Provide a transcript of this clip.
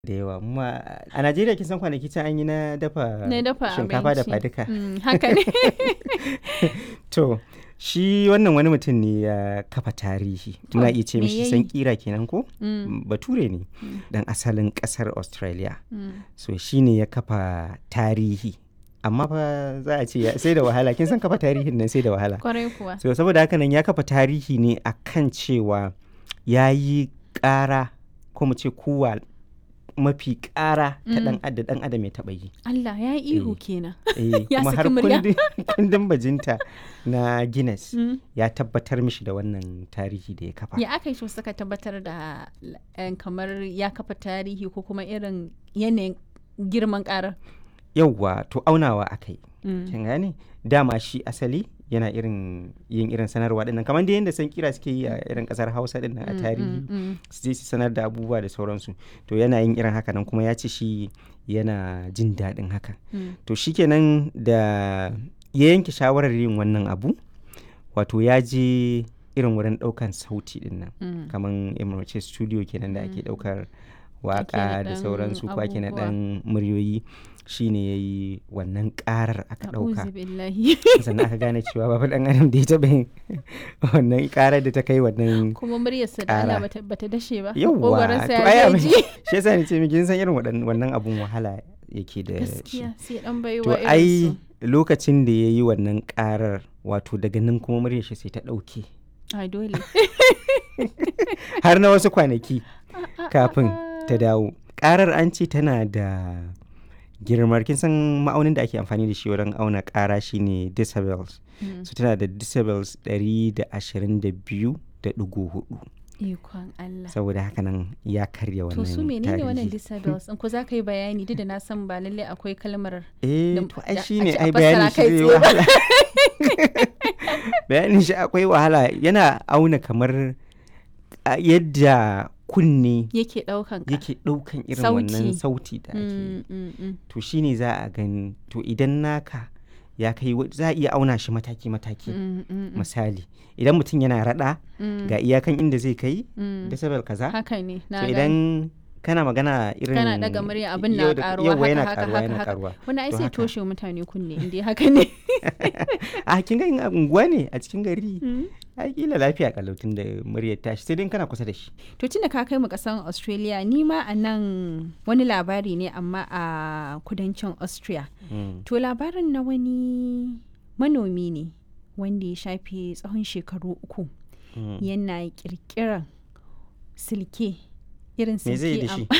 Da yawa kuma a Najeriya kin san kwanaki can an yi na dafa shinkafa da abinci. faduka. Haka ne. To shi wannan wani mutum ne ya kafa tarihi. Muna iya ce me mishi yayi? san kira kenan ko? Mm. Bature ne dan asalin kasar Australia. So shi ne ya kafa tarihi. Amma fa za a ce sai da wahala. Kin san kafa tarihin nan sai da wahala. Kwarai kuwa. So saboda haka nan ya kafa tarihi ne akan cewa ya yi ƙara ko mu ce kuwa mafi ƙara ta ɗan adam ya taɓa yi. Allah ya yi ihu kenan. Ya Kuma har saki murya. kundin bajinta na Guinness ya tabbatar mishi da wannan tarihi da ya kafa. Ya aka yi su suka tabbatar da kamar ya kafa tarihi ko kuma irin yanayin girman ƙarar? Yauwa to aunawa aka yi. Kin gane? Dama shi asali yana yin irin sanarwa dinnan kamar da yadda san kira suke yi a irin kasar Hausa dinnan a tarihi su je su sanar da abubuwa da sauransu. To yana yin irin haka nan kuma ya ce shi yana jin daɗin haka. To shikenan da ya yanke shawarar yin wannan abu wato ya je irin wurin ɗaukan sauti dinnan kamar emirce studio kenan da ake ɗaukar waka da sauransu ko ake naɗan muryoyi. Shi ne ya yi wannan ƙarar aka ɗauka sannan aka gane cewa babu ɗan adam da ya taɓa yin wannan ƙarar da ta kai wannan kuma muryarsa da Allah bata dashe ba. Yawwa to ai abin shi yasa ni ce miki kin san irin wannan abun wahala yake da shi. Gaskiya sai dan baiwa To irin ai su. lokacin da ya yi wannan ƙarar wato daga nan kuma muryar shi sai ta ɗauke Ai dole. har na wasu kwanaki kafin ta dawo. Ƙarar an ce tana da girmar kin san ma'aunin da ake amfani da shi wurin auna ƙara shine decibels. So tana da decibels 122.4. Ikon Allah. Saboda haka nan ya karya wannan To su menene wannan tarihi. decibels? In ko za ka yi bayani duk da na san ba lallai akwai kalmar To ai shi ne a ai fassara bayanin shi kai zai tsaye ba. wahala. Bayanin shi akwai wahala yana auna kamar yadda kunne yake ɗaukan ka. yake ɗaukan irin Sauti. wannan sauti da ake yi. To shi ne za a gani to idan naka ya kai za a iya auna shi mataki-mataki. Misali idan mutum yana raɗa ga iyakan inda zai kai decibel kaza. Haka ne. To idan kana magana irin kana daga murya abin na karuwa yauwa yana haka karuwa yana haka karuwa. wani ai To sai haka. toshe mutane kunne inda haka ne. A kin ga in a unguwa ne a cikin gari ai kila lafiya kalautin da muryar tashi sai dai kana kusa da shi. To tunda ka kai mu kasan Australia ni ma a nan wani labari ne amma a kudancin Austria. To labarin na wani manomi ne wanda ya shafe tsawon shekaru 3 yana kirkiran silke irin Me zai yi silke da shi?